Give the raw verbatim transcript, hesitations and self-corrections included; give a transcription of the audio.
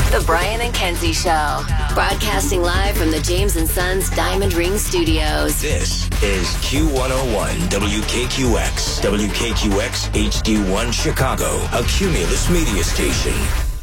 The Brian and Kenzie Show. Broadcasting live from the James and Sons Diamond Ring Studios. This is Q one oh one W K Q X. W K Q X H D one Chicago. A Cumulus media station.